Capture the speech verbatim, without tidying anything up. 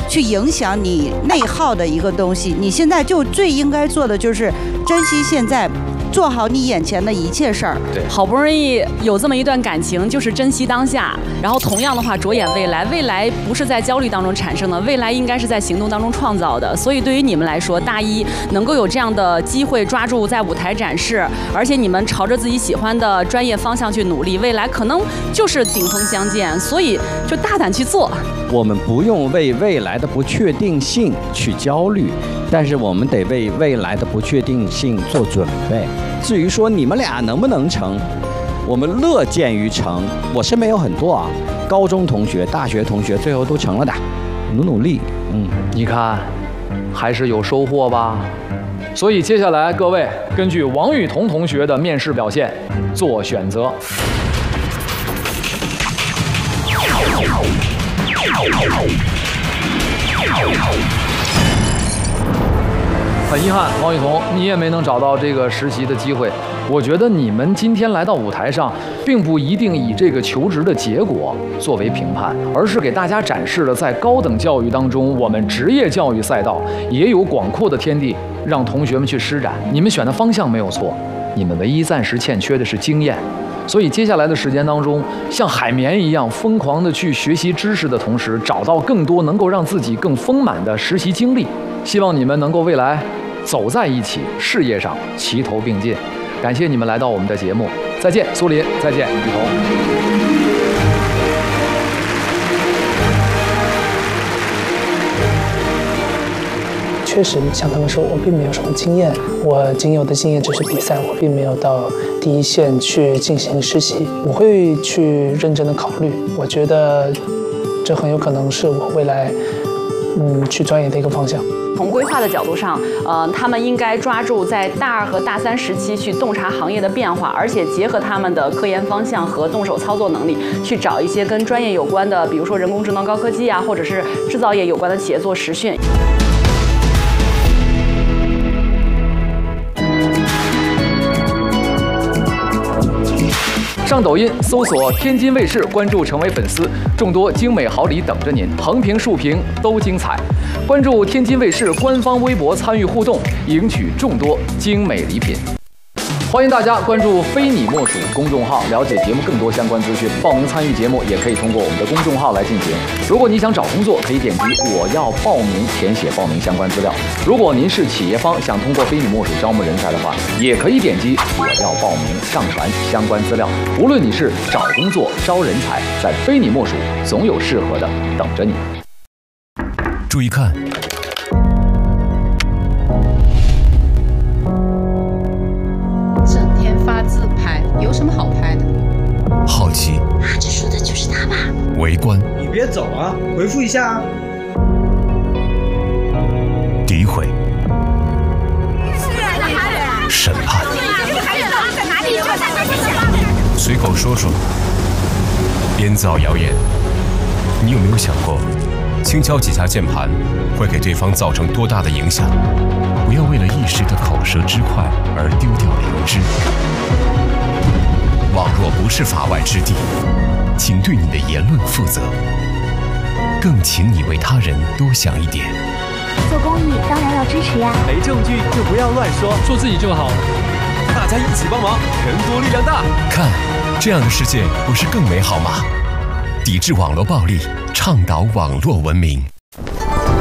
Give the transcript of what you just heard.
去影响你内耗的一个东西。你现在就最应该做的就是珍惜现在，做好你眼前的一切事儿。 对， 好不容易有这么一段感情，就是珍惜当下。然后同样的话，着眼未来，未来不是在焦虑当中产生的，未来应该是在行动当中创造的。所以对于你们来说，大一能够有这样的机会抓住在舞台展示，而且你们朝着自己喜欢的专业方向去努力，未来可能就是顶峰相见。所以就大胆去做。 我们不用为未来的不确定性去焦虑，但是我们得为未来的不确定性做准备。至于说你们俩能不能成，我们乐见于成。我身边有很多啊，高中同学、大学同学，最后都成了的，努努力。嗯， 你看，还是有收获吧。所以接下来各位根据王雨桐同学的面试表现做选择。很遗憾，王雨桐，你也没能找到这个实习的机会。我觉得你们今天来到舞台上，并不一定以这个求职的结果作为评判，而是给大家展示了在高等教育当中，我们职业教育赛道也有广阔的天地，让同学们去施展。你们选的方向没有错，你们唯一暂时欠缺的是经验。所以接下来的时间当中，像海绵一样疯狂地去学习知识的同时，找到更多能够让自己更丰满的实习经历。希望你们能够未来走在一起，事业上齐头并进。感谢你们来到我们的节目，再见，苏林，再见，雨桐。 确实像他们说，我并没有什么经验，我仅有的经验只是比赛，我并没有到第一线去进行实习。我会去认真的考虑，我觉得这很有可能是我未来嗯去钻研的一个方向。 从规划的角度上，呃，他们应该抓住在大二和大三时期去洞察行业的变化，而且结合他们的科研方向和动手操作能力，去找一些跟专业有关的，比如说人工智能、高科技啊，或者是制造业有关的企业做实训。 上抖音搜索天津卫视，关注成为粉丝，众多精美好礼等着您，横屏竖屏都精彩。关注天津卫视官方微博参与互动，赢取众多精美礼品。欢迎大家关注非你莫属公众号，了解节目更多相关资讯。报名参与节目也可以通过我们的公众号来进行。如果你想找工作，可以点击我要报名，填写报名相关资料。如果您是企业方，想通过非你莫属招募人才的话，也可以点击我要报名，上传相关资料。无论你是找工作、招人才，在非你莫属，总有适合的等着你。 注意看。 有什么好拍的？ 好奇啊，这说的就是他吧？ 围观， 你别走啊，回复一下啊！ 诋毁，审判，随口说说，编造谣言。你有没有想过，轻敲几下键盘会给对方造成多大的影响？不要为了一时的口舌之快而丢掉良知。网络不是法外之地，请对你的言论负责，更请你为他人多想一点。 做公益当然要支持呀， 没证据就不要乱说， 说自己就好， 大家一起帮忙，人多力量大。 看，这样的世界不是更美好吗？抵制网络暴力，倡导网络文明。